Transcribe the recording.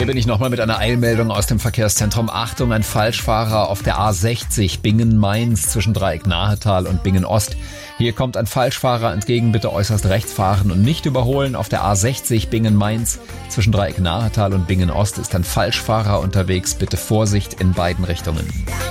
Hier bin ich nochmal mit einer Eilmeldung aus dem Verkehrszentrum. Achtung, ein Falschfahrer auf der A60 Bingen-Mainz zwischen Dreieck Nahetal und Bingen-Ost. Hier kommt ein Falschfahrer entgegen, bitte äußerst rechts fahren und nicht überholen. Auf der A60 Bingen-Mainz zwischen Dreieck Nahetal und Bingen-Ost ist ein Falschfahrer unterwegs. Bitte Vorsicht in beiden Richtungen.